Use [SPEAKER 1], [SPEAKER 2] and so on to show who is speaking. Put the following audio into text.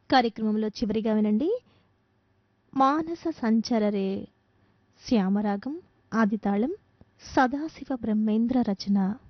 [SPEAKER 1] కార్యక్రమంలో చివరిగా వినండి మానస సంచరరే శ్యామరాగం ఆదితాళం సదాశివ బ్రహ్మేంద్ర రచన.